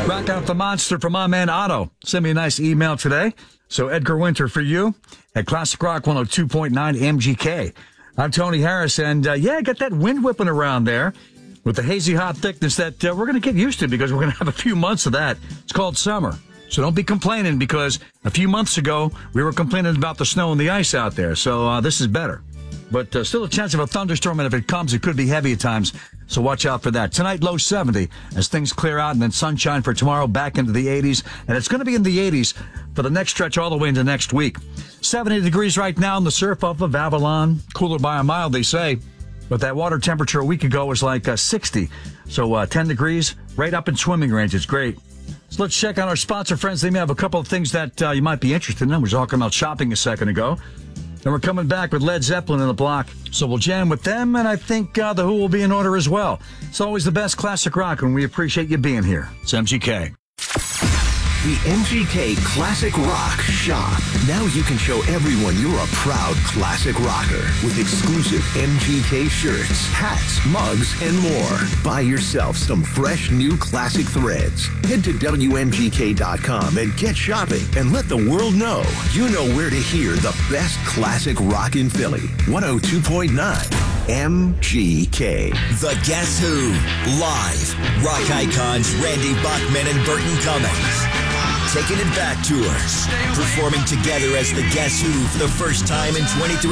Rock out the monster from my man Otto. Send me a nice email today. So Edgar Winter for you at Classic Rock 102.9 MGK. I'm Tony Harris, and got that wind whipping around there with the hazy hot thickness that we're going to get used to because we're going to have a few months of that. It's called summer. So don't be complaining because a few months ago we were complaining about the snow and the ice out there. So this is better. But still a chance of a thunderstorm, and if it comes, it could be heavy at times. So watch out for that. Tonight, low 70 as things clear out, and then sunshine for tomorrow back into the 80s. And it's going to be in the 80s for the next stretch all the way into next week. 70 degrees right now in the surf off of Avalon. Cooler by a mile, they say. But that water temperature a week ago was like 60. So 10 degrees, right up in swimming range. It's great. So let's check on our sponsor friends. They may have a couple of things that you might be interested in. We were talking about shopping a second ago. And we're coming back with Led Zeppelin in the block. So we'll jam with them, and I think The Who will be in order as well. It's always the best classic rock, and we appreciate you being here. It's MGK. The MGK Classic Rock Shop. Now you can show everyone you're a proud classic rocker with exclusive MGK shirts, hats, mugs, and more. Buy yourself some fresh new classic threads. Head to WMGK.com and get shopping and let the world know you know where to hear the best classic rock in Philly. 102.9 MGK. The Guess Who. Live. Rock icons Randy Bachman and Burton Cummings. Taking It Back Tour. Performing together as the Guess Who for the first time in 23